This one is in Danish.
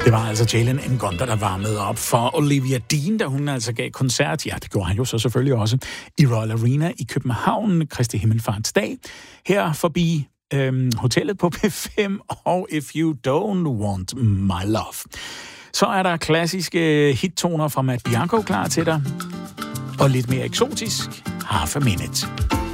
Det var altså Jalen Ngonda, der varmede op for Olivia Dean, da hun altså gav koncert. Ja, det gjorde han jo så selvfølgelig også i Royal Arena i København, Kristi Himmelfartsdag. Her forbi hotellet på P5 og If You Don't Want My Love. Så er der klassiske hittoner fra Matt Bianco klar til dig. Og lidt mere eksotisk, Half a Minute.